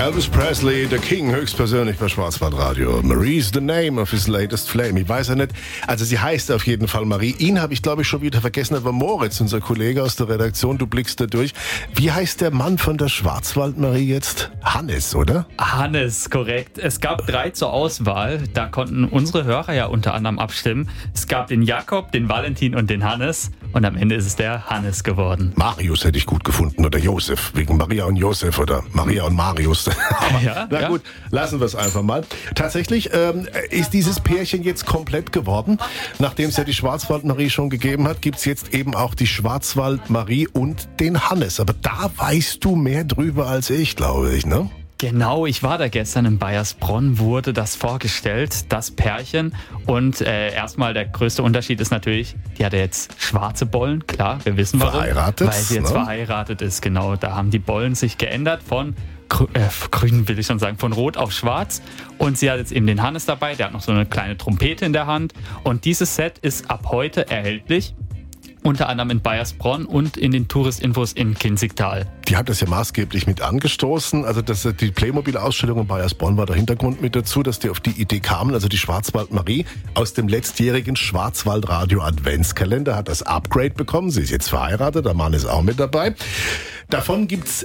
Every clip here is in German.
Elvis Presley, the King, höchstpersönlich bei Schwarzwaldradio. Marie's the name of his latest flame. Ich weiß ja nicht, also sie heißt auf jeden Fall Marie. Ihn habe ich, glaube ich, schon wieder vergessen, aber Moritz, unser Kollege aus der Redaktion, du blickst da durch. Wie heißt der Mann von der Schwarzwald-Marie jetzt? Hannes, oder? Hannes, korrekt. Es gab 3 zur Auswahl. Da konnten unsere Hörer ja unter anderem abstimmen. Es gab den Jakob, den Valentin und den Hannes. Und am Ende ist es der Hannes geworden. Marius hätte ich gut gefunden oder Josef, wegen Maria und Josef oder Maria und Marius. Aber, ja, na gut, lassen wir es einfach mal. Tatsächlich ist dieses Pärchen jetzt komplett geworden. Nachdem es ja die Schwarzwald-Marie schon gegeben hat, gibt es jetzt eben auch die Schwarzwald-Marie und den Hannes. Aber da weißt du mehr drüber als ich, glaube ich, ne? Genau, ich war da gestern in Baiersbronn, wurde das vorgestellt, das Pärchen. Und erstmal der größte Unterschied ist natürlich, die hat jetzt schwarze Bollen, klar, wir wissen warum. Verheiratet, weil sie jetzt verheiratet ist, genau. Da haben die Bollen sich geändert von grün, will ich schon sagen, von rot auf schwarz. Und sie hat jetzt eben den Hannes dabei, der hat noch so eine kleine Trompete in der Hand. Und dieses Set ist ab heute erhältlich. Unter anderem in Baiersbronn und in den Touristinfos in Kinzigtal. Die hat das ja maßgeblich mit angestoßen. Also die Playmobil-Ausstellung in Baiersbronn war der Hintergrund mit dazu, dass die auf die Idee kamen. Also die Schwarzwald-Marie aus dem letztjährigen Schwarzwaldradio-Adventskalender hat das Upgrade bekommen. Sie ist jetzt verheiratet, der Mann ist auch mit dabei. Davon gibt's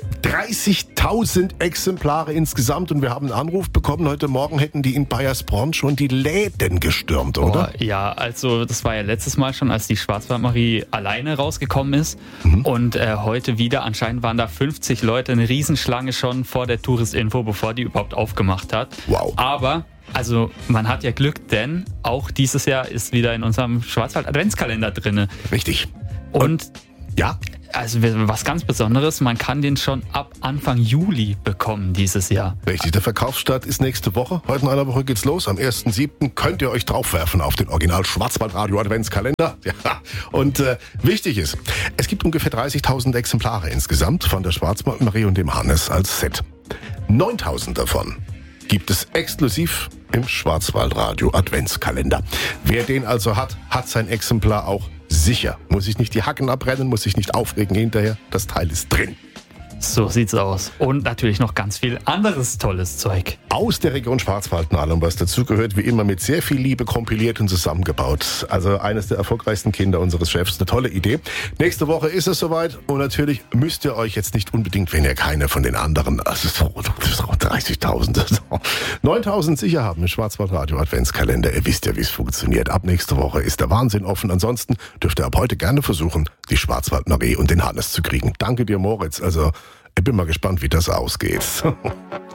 30.000 Exemplare insgesamt. Und wir haben einen Anruf bekommen, heute Morgen hätten die in Baiersbronn schon die Läden gestürmt, oder? Ja, also das war ja letztes Mal schon, als die Schwarzwald-Marie alleine rausgekommen ist. Und heute wieder, anscheinend waren da 50 Leute, eine Riesenschlange schon vor der Touristinfo, bevor die überhaupt aufgemacht hat. Wow. Aber also man hat ja Glück, denn auch dieses Jahr ist wieder in unserem Schwarzwald-Adventskalender drinne. Richtig. Und ja? Also was ganz Besonderes, man kann den schon ab Anfang Juli bekommen dieses Jahr. Richtig, der Verkaufsstart ist nächste Woche. Heute in einer Woche geht's los. Am 1.7. könnt ihr euch draufwerfen auf den Original Schwarzwaldradio Adventskalender. Ja. Und wichtig ist, es gibt ungefähr 30.000 Exemplare insgesamt von der Schwarzwald-Marie und dem Hannes als Set. 9.000 davon gibt es exklusiv im Schwarzwaldradio Adventskalender. Wer den also hat, hat sein Exemplar auch sicher. Muss sich nicht die Hacken abbrennen, muss sich nicht aufregen hinterher. Das Teil ist drin. So sieht's aus. Und natürlich noch ganz viel anderes tolles Zeug. Aus der Region Schwarzwald und allem, was dazugehört, wie immer mit sehr viel Liebe kompiliert und zusammengebaut. Also eines der erfolgreichsten Kinder unseres Chefs. Eine tolle Idee. Nächste Woche ist es soweit. Und natürlich müsst ihr euch jetzt nicht unbedingt, wenn ihr keine von den anderen, also 30.000, 9.000 sicher haben im Schwarzwaldradio Adventskalender. Ihr wisst ja, wie es funktioniert. Ab nächste Woche ist der Wahnsinn offen. Ansonsten dürft ihr ab heute gerne versuchen, die Schwarzwald-Marie und den Hannes zu kriegen. Danke dir, Moritz. Also ich bin mal gespannt, wie das ausgeht.